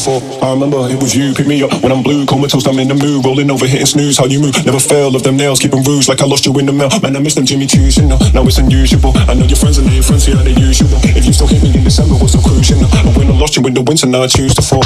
before. I remember it was you, pick me up when I'm blue, comatose, I'm in the mood, rolling over, hitting snooze. How you move, never fail of them nails, keeping rouge like I lost you in the mail. Man, I miss them Jimmy Choos, you know. Now it's unusual. I know your friends and their friends here are the usual. If you still hit me in December, was so crucial. But when I lost you in the winter, now I choose to fall.